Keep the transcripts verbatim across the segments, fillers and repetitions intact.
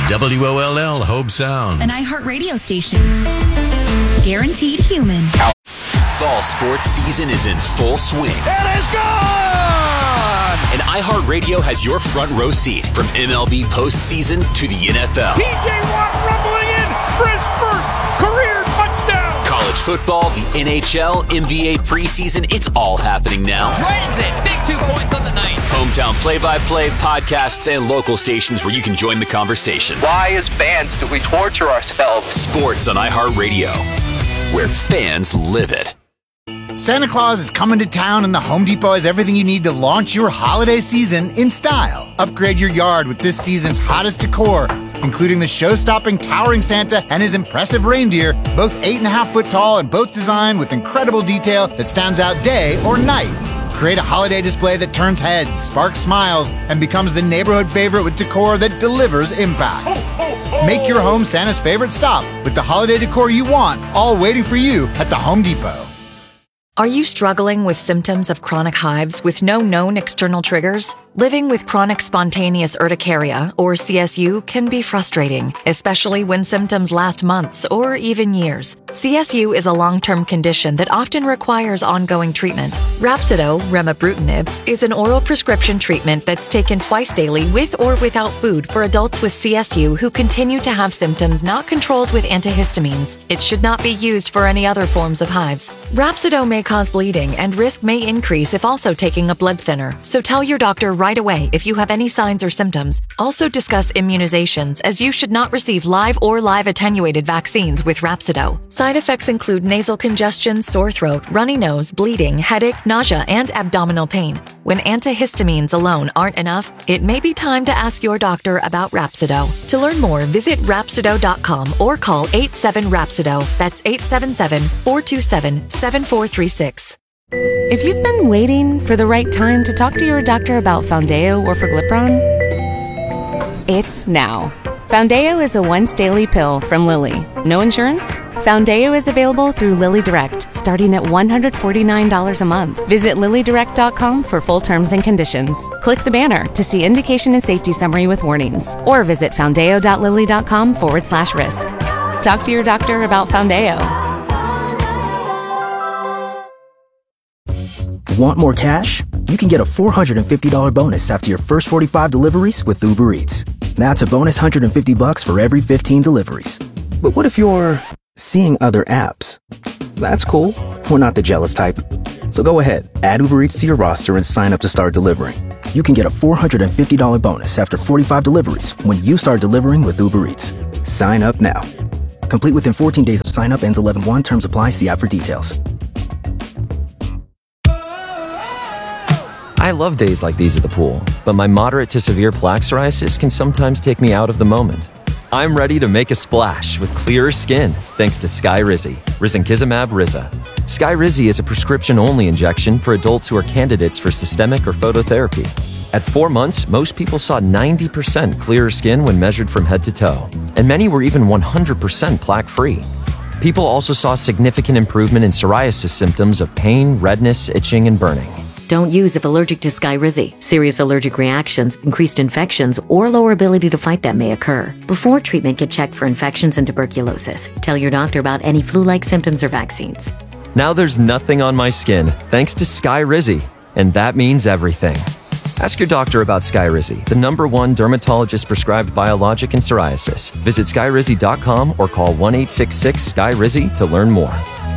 W O L L Hobe Sound. An iHeartRadio station. Guaranteed human. Fall sports season is in full swing. It is gone! And iHeartRadio has your front row seat from M L B postseason to the N F L. T J Watt rumbling in for his first career touchdown. College football, the N H L, N B A preseason, it's all happening now. Dragons in, big two points on the night. Hometown play-by-play, podcasts, and local stations where you can join the conversation. Why, as fans, do we torture ourselves? Sports on iHeartRadio, where fans live it. Santa Claus is coming to town, and the Home Depot has everything you need to launch your holiday season in style. Upgrade your yard with this season's hottest decor, including the show-stopping towering Santa and his impressive reindeer, both eight and a half foot tall and both designed with incredible detail that stands out day or night. Create a holiday display that turns heads, sparks smiles, and becomes the neighborhood favorite with decor that delivers impact. Make your home Santa's favorite stop with the holiday decor you want, all waiting for you at the Home Depot. Are you struggling with symptoms of chronic hives with no known external triggers? Living with chronic spontaneous urticaria, or C S U, can be frustrating, especially when symptoms last months or even years. C S U is a long-term condition that often requires ongoing treatment. Rhapsido, remibrutinib, is an oral prescription treatment that's taken twice daily with or without food for adults with C S U who continue to have symptoms not controlled with antihistamines. It should not be used for any other forms of hives. Rhapsido may cause bleeding, and risk may increase if also taking a blood thinner, so tell your doctor right away if you have any signs or symptoms. Also discuss immunizations, as you should not receive live or live attenuated vaccines with Rhapsido. Side effects include nasal congestion, sore throat, runny nose, bleeding, headache, nausea, and abdominal pain. When antihistamines alone aren't enough, it may be time to ask your doctor about Rhapsido. To learn more, visit Rhapsido dot com or call eight seven Rhapsido. That's eight seven seven, four two seven, seven four three six. If you've been waiting for the right time to talk to your doctor about Foundeo or Forglipron, it's now. Foundeo is a once-daily pill from Lilly. No insurance? Foundeo is available through Lilly Direct, starting at one hundred forty-nine dollars a month. Visit Lilly Direct dot com for full terms and conditions. Click the banner to see indication and safety summary with warnings, or visit Foundeo dot Lilly dot com forward slash risk. Talk to your doctor about Foundeo. Want more cash? You can get a four hundred fifty dollars bonus after your first forty-five deliveries with Uber Eats. That's a bonus one hundred fifty bucks for every fifteen deliveries. But what if you're seeing other apps? That's cool. We're not the jealous type. So go ahead, add Uber Eats to your roster and sign up to start delivering. You can get a four hundred fifty dollars bonus after forty-five deliveries when you start delivering with Uber Eats. Sign up now. Complete within fourteen days of sign up, ends eleven one. Terms apply. See app for details. I love days like these at the pool, but my moderate to severe plaque psoriasis can sometimes take me out of the moment. I'm ready to make a splash with clearer skin thanks to Skyrizi, risankizumab Riza. Skyrizi is a prescription-only injection for adults who are candidates for systemic or phototherapy. At four months, most people saw ninety percent clearer skin when measured from head to toe, and many were even one hundred percent plaque-free. People also saw significant improvement in psoriasis symptoms of pain, redness, itching, and burning. Don't use if allergic to Skyrizi. Serious allergic reactions, increased infections, or lower ability to fight them may occur. Before treatment, get checked for infections and tuberculosis. Tell your doctor about any flu-like symptoms or vaccines. Now there's nothing on my skin thanks to Skyrizi, and that means everything. Ask your doctor about Skyrizi, the number one dermatologist-prescribed biologic in psoriasis. Visit Skyrizi dot com or call one eight six six, S K Y R I Z I to learn more.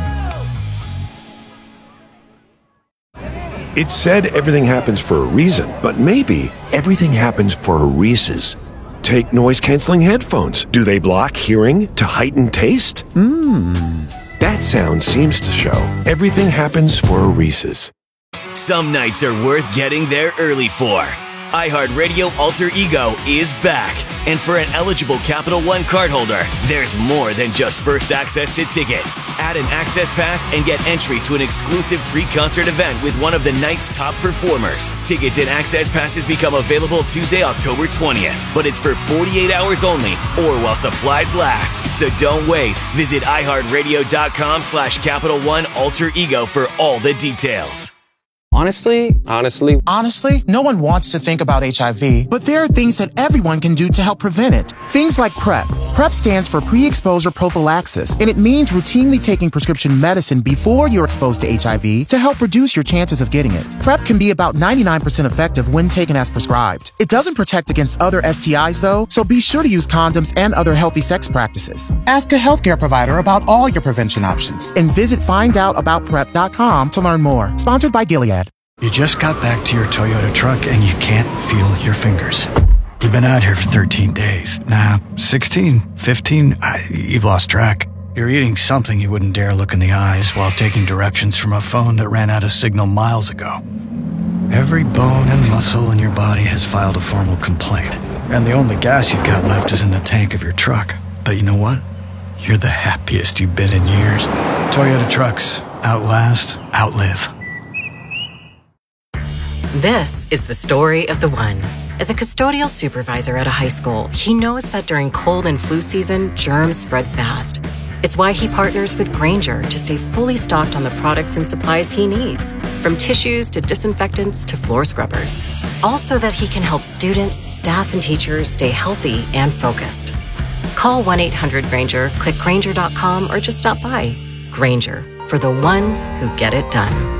It's said everything happens for a reason, but maybe everything happens for a Reese's. Take noise-canceling headphones. Do they block hearing to heighten taste? Mmm. That sound seems to show everything happens for a Reese's. Some nights are worth getting there early for. iHeartRadio Alter Ego is back. And for an eligible Capital One cardholder, there's more than just first access to tickets. Add an access pass and get entry to an exclusive pre-concert event with one of the night's top performers. Tickets and access passes become available Tuesday, October twentieth. But it's for forty-eight hours only or while supplies last. So don't wait. Visit iHeartRadio dot com slash Capital One Alter Ego for all the details. Honestly, honestly, honestly, no one wants to think about H I V, but there are things that everyone can do to help prevent it. Things like PrEP. PrEP stands for pre-exposure prophylaxis, and it means routinely taking prescription medicine before you're exposed to H I V to help reduce your chances of getting it. PrEP can be about ninety-nine percent effective when taken as prescribed. It doesn't protect against other S T Is though, so be sure to use condoms and other healthy sex practices. Ask a healthcare provider about all your prevention options, and visit find out about prep dot com to learn more. Sponsored by Gilead. You just got back to your Toyota truck and you can't feel your fingers. You've been out here for thirteen days. Nah, sixteen, fifteen, I, you've lost track. You're eating something you wouldn't dare look in the eyes while taking directions from a phone that ran out of signal miles ago. Every bone and muscle in your body has filed a formal complaint. And the only gas you've got left is in the tank of your truck. But you know what? You're the happiest you've been in years. Toyota trucks. Outlast, outlive. This is the story of the one. As a custodial supervisor at a high school, he knows that during cold and flu season, germs spread fast. It's why he partners with Grainger to stay fully stocked on the products and supplies he needs, from tissues to disinfectants to floor scrubbers. All so that he can help students, staff, and teachers stay healthy and focused. Call one eight hundred Grainger, click Grainger dot com, or just stop by. Grainger, for the ones who get it done.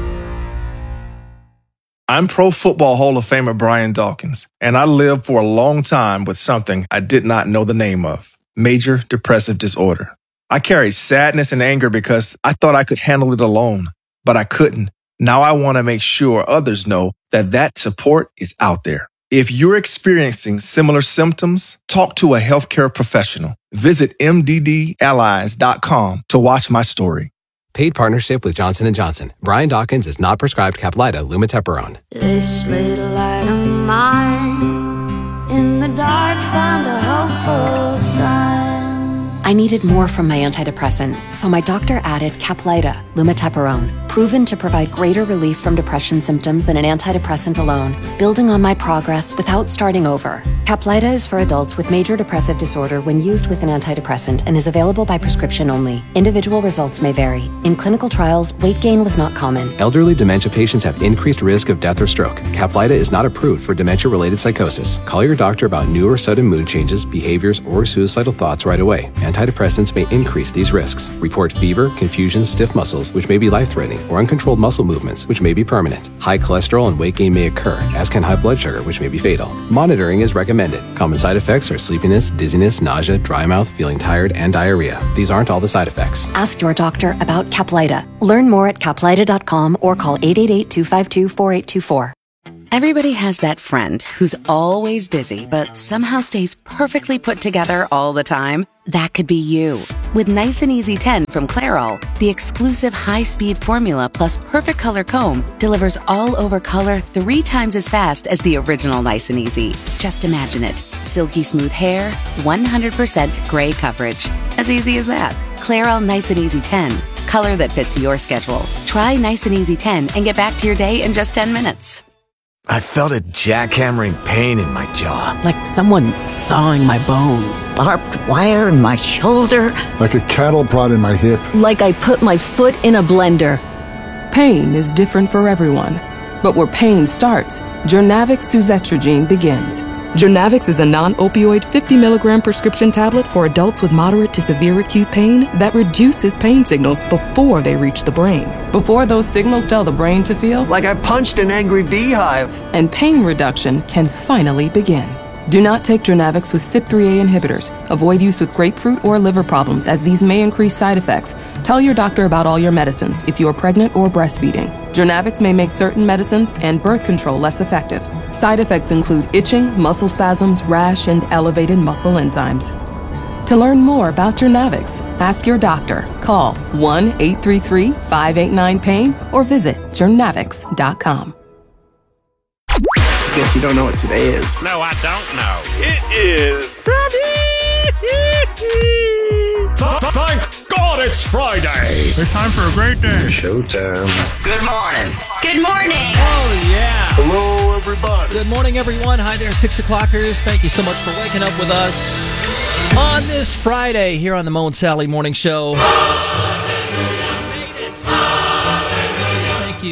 I'm Pro Football Hall of Famer Brian Dawkins, and I lived for a long time with something I did not know the name of, major depressive disorder. I carried sadness and anger because I thought I could handle it alone, but I couldn't. Now I want to make sure others know that that support is out there. If you're experiencing similar symptoms, talk to a healthcare professional. Visit m d d allies dot com to watch my story. Paid partnership with Johnson and Johnson. Brian Dawkins is not prescribed Caplyta lumateperone. This little light of mine in the dark found a hopeful sign. I needed more from my antidepressant, so my doctor added Caplyta lumateperone, proven to provide greater relief from depression symptoms than an antidepressant alone, building on my progress without starting over. Caplyta is for adults with major depressive disorder when used with an antidepressant and is available by prescription only. Individual results may vary. In clinical trials, weight gain was not common. Elderly dementia patients have increased risk of death or stroke. Caplyta is not approved for dementia-related psychosis. Call your doctor about new or sudden mood changes, behaviors, or suicidal thoughts right away. Antidepressants may increase these risks. Report fever, confusion, stiff muscles, which may be life-threatening, or uncontrolled muscle movements, which may be permanent. High cholesterol and weight gain may occur, as can high blood sugar, which may be fatal. Monitoring is recommended. Common side effects are sleepiness, dizziness, nausea, dry mouth, feeling tired, and diarrhea. These aren't all the side effects. Ask your doctor about Caplyta. Learn more at caplyta dot com or call eight eight eight, two five two, four eight two four. Everybody has that friend who's always busy, but somehow stays perfectly put together all the time. That could be you. With Nice and Easy ten from Clairol, the exclusive high-speed formula plus perfect color comb delivers all-over color three times as fast as the original Nice and Easy. Just imagine it. Silky smooth hair, one hundred percent gray coverage. As easy as that. Clairol Nice and Easy ten. Color that fits your schedule. Try Nice and Easy ten and get back to your day in just ten minutes. I felt a jackhammering pain in my jaw. Like someone sawing my bones. Barbed wire in my shoulder. Like a cattle prod in my hip. Like I put my foot in a blender. Pain is different for everyone. But where pain starts, Journavx suzetrigine begins. Journavx is a non-opioid fifty milligram prescription tablet for adults with moderate to severe acute pain that reduces pain signals before they reach the brain. Before those signals tell the brain to feel like I punched an angry beehive. And pain reduction can finally begin. Do not take Journavx with C Y P three A inhibitors. Avoid use with grapefruit or liver problems, as these may increase side effects. Tell your doctor about all your medicines if you are pregnant or breastfeeding. Journavx may make certain medicines and birth control less effective. Side effects include itching, muscle spasms, rash, and elevated muscle enzymes. To learn more about Journavx, ask your doctor. Call one eight three three, five eight nine, pain or visit journavx dot com. Guess you don't know what today is. No, I don't know. It is Friday. Thank God it's Friday. It's time for a great day. Showtime. Good morning. Good morning. Oh, yeah. Hello, everybody. Good morning, everyone. Hi there, six o'clockers. Thank you so much for waking up with us on this Friday here on the Mo and Sally Morning Show. Thank you.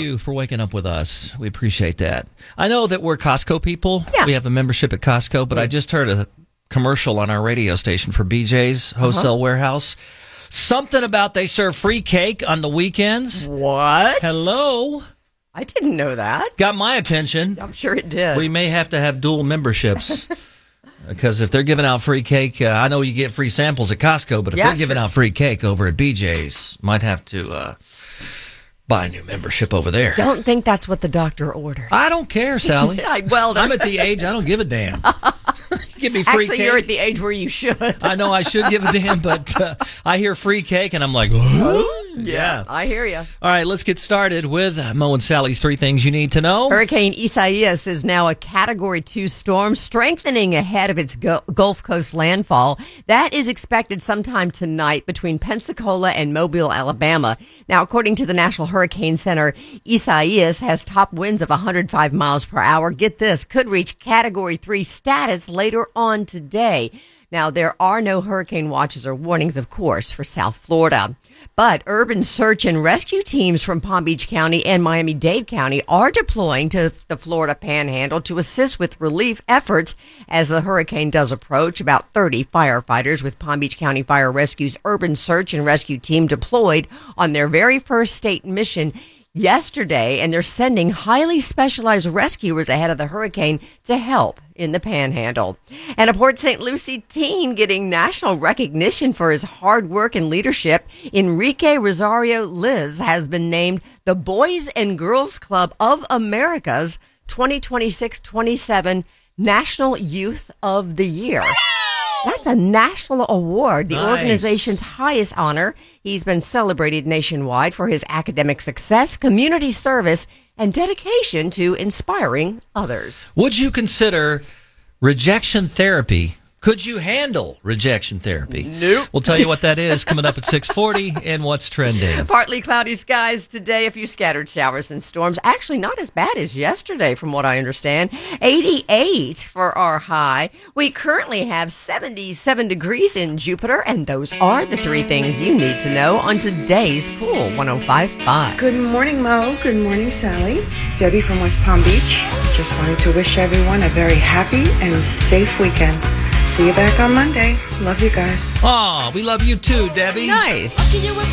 you for waking up with us. We appreciate that. I know that we're Costco people. Yeah. We have a membership at Costco, but I just heard a commercial on our radio station for B J's Wholesale Uh-huh. Warehouse. Something about they serve free cake on the weekends. What? Hello? I didn't know that. Got my attention. I'm sure it did. We may have to have dual memberships. Because if they're giving out free cake, uh, I know you get free samples at Costco, but if Yeah, they're giving sure. out free cake over at B J's, might have to uh, buy a new membership over there. Don't think that's what the doctor ordered. I don't care, Sally. I, well, I'm at the age I don't give a damn. Give me free Actually, cake. you're at the age where you should. I know I should give a damn, but uh, I hear free cake and I'm like, oh, yeah. I hear you. All right, let's get started with Mo and Sally's three things you need to know. Hurricane Isaias is now a Category two storm, strengthening ahead of its Gu- Gulf Coast landfall. That is expected sometime tonight between Pensacola and Mobile, Alabama. Now, according to the National Hurricane Center, Isaias has top winds of one hundred five miles per hour. Get this, could reach Category three status later on today. Now, there are no hurricane watches or warnings, of course, for South Florida. But urban search and rescue teams from Palm Beach County and Miami-Dade County are deploying to the Florida Panhandle to assist with relief efforts as the hurricane does approach. About thirty firefighters with Palm Beach County Fire Rescue's urban search and rescue team deployed on their very first state mission yesterday, and they're sending highly specialized rescuers ahead of the hurricane to help in the Panhandle. And a Port Saint Lucie teen getting national recognition for his hard work and leadership, Enrique Rosario Liz has been named the Boys and Girls Club of America's twenty twenty-six twenty-seven National Youth of the Year. That's a national award, the Nice. organization's highest honor. He's been celebrated nationwide for his academic success, community service, and dedication to inspiring others. Would you consider rejection therapy? Could you handle rejection therapy? Nope. We'll tell you what that is coming up at six forty and what's trending. Partly cloudy skies today, a few scattered showers and storms. Actually, not as bad as yesterday, from what I understand. eighty-eight for our high. We currently have seventy-seven degrees in Jupiter, and those are the three things you need to know on today's Cool one oh five point five. Good morning, Mo. Good morning, Sally. Debbie from West Palm Beach. Just wanted to wish everyone a very happy and safe weekend. See you back on Monday. Love you guys. Aw, we love you too, Debbie. Nice.